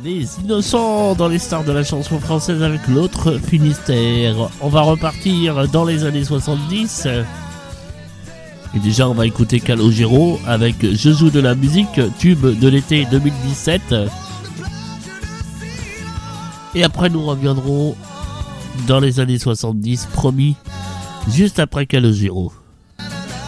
Les Innocents dans les stars de la chanson française avec l'autre Finistère. On va repartir dans les années 70. Et déjà, on va écouter Calogero avec Je joue de la musique, tube de l'été 2017. Et après, nous reviendrons dans les années 70, promis, juste après Calogero.